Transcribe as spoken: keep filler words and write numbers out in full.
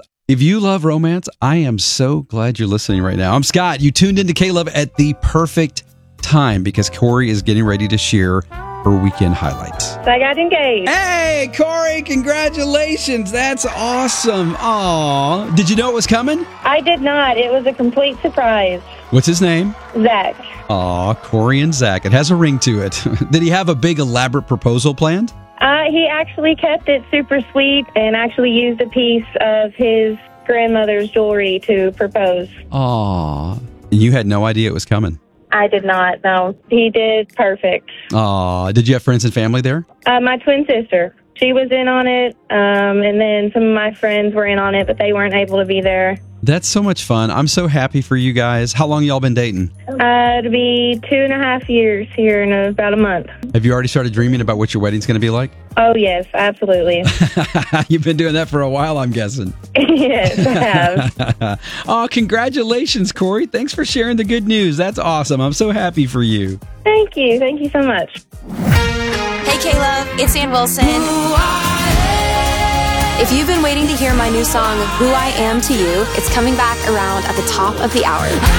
If you love romance, I am so glad you're listening right now. I'm Scott. You tuned into K-Love at the perfect time because Corey is getting ready to share her weekend highlights. So I got engaged. Hey, Corey, congratulations. That's awesome. Aw. Did you know it was coming? I did not. It was a complete surprise. What's his name? Zach. Aw, Corey and Zach. It has a ring to it. Did he have a big elaborate proposal planned? Uh, he actually kept it super sweet and actually used a piece of his grandmother's jewelry to propose. Aw. You had no idea it was coming? I did not, no. He did perfect. Aw. Did you have friends and family there? Uh, my twin sister. She was in on it, um, and then some of my friends were in on it, but they weren't able to be there. That's so much fun. I'm so happy for you guys. How long y'all been dating? Uh, it'll be two and a half years here in about a month. Have you already started dreaming about what your wedding's going to be like? Oh, yes, absolutely. You've been doing that for a while, I'm guessing. Yes, I have. Oh, congratulations, Corey. Thanks for sharing the good news. That's awesome. I'm so happy for you. Thank you. Thank you so much. Hey, K-Love, it's Ann Wilson. If you've been waiting to hear my new song, Who I Am to You, it's coming back around at the top of the hour.